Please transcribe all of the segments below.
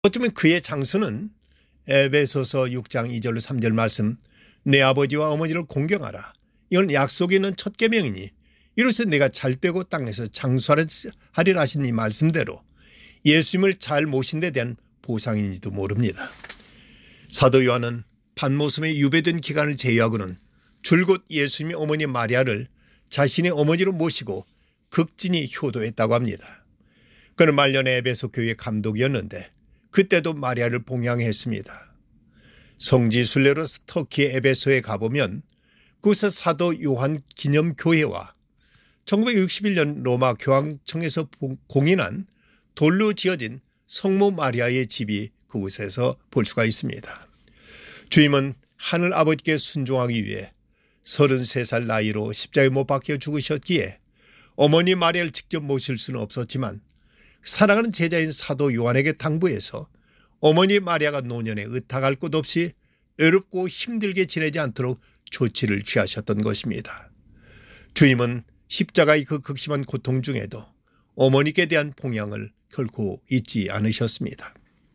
어쩌면 그의 장수는 에베소서 6장 2절로 3절 말씀, 내 아버지와 어머니를 공경하라. 이건 약속에 있는 첫 계명이니 이로써 내가 잘되고 땅에서 장수하리라 하신 이 말씀대로 예수님을 잘 모신 데 대한 보상인지도 모릅니다. 사도 요한은 반모섬에 유배된 기간을 제외하고는 줄곧 예수님의 어머니 마리아를 자신의 어머니로 모시고 극진히 효도했다고 합니다. 그는 말년에 에베소 교회 감독이었는데 그때도 마리아를 봉양했습니다. 성지 순례로 터키 에베소에 가보면 그곳에 사도 요한 기념교회와 1961년 로마 교황청에서 공인한 돌로 지어진 성모 마리아의 집이 그곳에서 볼 수가 있습니다. 주님은 하늘 아버지께 순종하기 위해 33살 나이로 십자가에 못 박혀 죽으셨기에 어머니 마리아를 직접 모실 수는 없었지만 사랑하는 제자인 사도 요한에게 당부해서 어머니 마리아가 노년에 의탁할 곳 없이 외롭고 힘들게 지내지 않도록 조치를 취하셨던 것입니다. 주님은 십자가의 그 극심한 고통 중에도 어머니께 대한 봉양을 결코 잊지 않으셨습니다.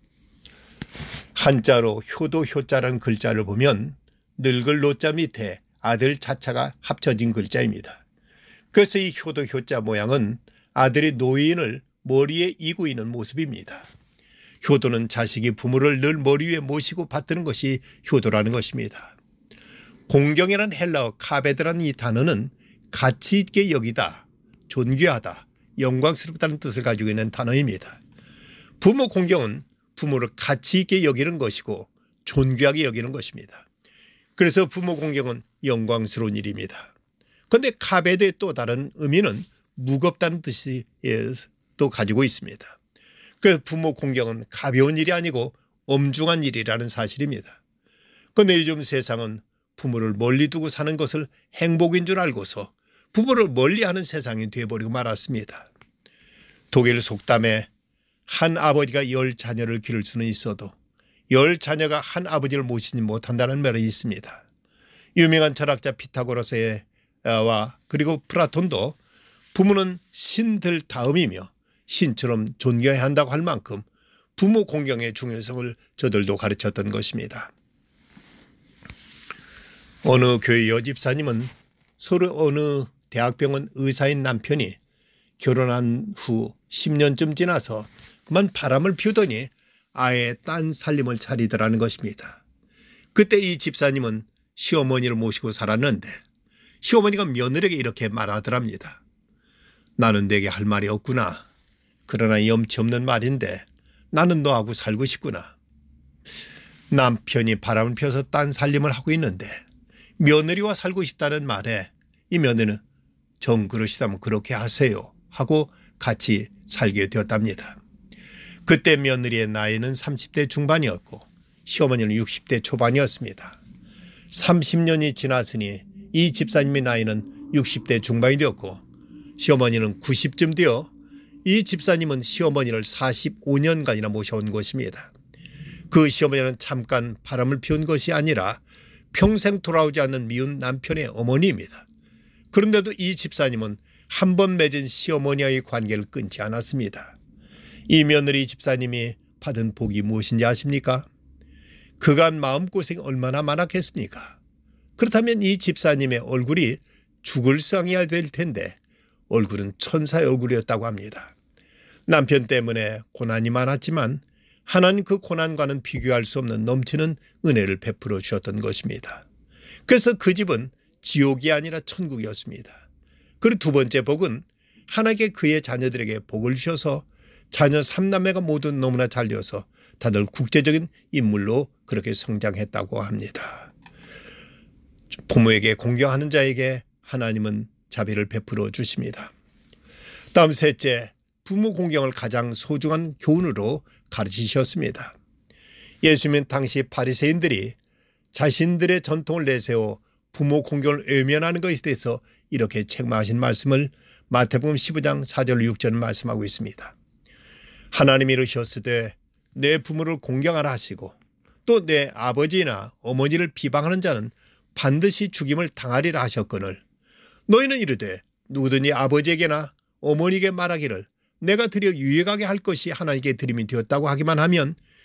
한자로 효도 효자라는 글자를 보면 늙을 노자 밑에 아들 자자가 합쳐진 글자입니다. 그래서 이 효도 효자 모양은 아들이 노인을 머리에 이고 있는 모습입니다. 효도는 자식이 부모를 늘 머리 위에 모시고 받드는 것이 효도라는 것입니다. 공경이라는 헬라어 카베드라는 이 단어는 가치 있게 여기다, 존귀하다, 영광스럽다는 뜻을 가지고 있는 단어입니다. 부모 공경은 부모를 가치 있게 여기는 것이고 존귀하게 여기는 것입니다. 그래서 부모 공경은 영광스러운 일입니다. 그런데 카베드의 또 다른 의미는 무겁다는 뜻이 또 가지고 있습니다. 그 부모 공경은 가벼운 일이 아니고 엄중한 일이라는 사실입니다. 그런데 요즘 세상은 부모를 멀리 두고 사는 것을 행복인 줄 알고서 부모를 멀리하는 세상이 되어버리고 말았습니다. 독일 속담에 한 아버지가 10자녀를 기를 수는 있어도 10자녀가 한 아버지를 모시지 못한다는 말이 있습니다. 유명한 철학자 피타고라스와 그리고 플라톤도 부모는 신들 다음이며 신처럼 존경해야 한다고 할 만큼 부모 공경의 중요성을 저들도 가르쳤던 것입니다. 어느 교회 여집사님은 서로 어느 대학병원 의사인 남편이 결혼한 후 10년쯤 지나서 그만 바람을 피우더니 아예 딴 살림을 차리더라는 것입니다. 그때 이 집사님은 시어머니를 모시고 살았는데 시어머니가 며느리에게 이렇게 말하더랍니다. 나는 내게 할 말이 없구나. 그러나 염치 없는 말인데 나는 너하고 살고 싶구나. 남편이 바람을 펴서 딴 살림을 하고 있는데 며느리와 살고 싶다는 말에 이 며느리는 정 그러시다면 그렇게 하세요 하고 같이 살게 되었답니다. 그때 며느리의 나이는 30대 중반이었고 시어머니는 60대 초반이었습니다. 30년이 지났으니 이 집사님의 나이는 60대 중반이 되었고 시어머니는 90쯤 되어 이 집사님은 시어머니를 45년간이나 모셔온 것입니다. 그 시어머니는 잠깐 바람을 피운 것이 아니라 평생 돌아오지 않는 미운 남편의 어머니입니다. 그런데도 이 집사님은 한 번 맺은 시어머니와의 관계를 끊지 않았습니다. 이 며느리 집사님이 받은 복이 무엇인지 아십니까? 그간 마음고생이 얼마나 많았겠습니까? 그렇다면 이 집사님의 얼굴이 죽을 상이어야 될 텐데 얼굴은 천사의 얼굴이었다고 합니다. 남편 때문에 고난이 많았지만 하나님 그 고난과는 비교할 수 없는 넘치는 은혜를 베풀어 주셨던 것입니다. 그래서 그 집은 지옥이 아니라 천국이었습니다. 그리고 두 번째 복은 하나님께 그의 자녀들에게 복을 주셔서 자녀 3남매가 모두 너무나 잘 되어서 다들 국제적인 인물로 그렇게 성장했다고 합니다. 부모에게 공경하는 자에게 하나님은 자비를 베풀어 주십니다. 다음 셋째, 부모 공경을 가장 소중한 교훈으로 가르치셨습니다. 예수님은 당시 바리새인들이 자신들의 전통을 내세워 부모 공경을 외면하는 것에 대해서 이렇게 책망하신 말씀을 마태복음 15장 4절 6절 말씀하고 있습니다. 하나님이 이르셨으되 내 부모를 공경하라 하시고 또 내 아버지나 어머니를 비방하는 자는 반드시 죽임을 당하리라 하셨거늘 너희는 이르되 누구든지 아버지에게나 어머니에게 말하기를 내가 드려 유익하게 할 것이 하나님께 드림이 되었다고 하기만 하면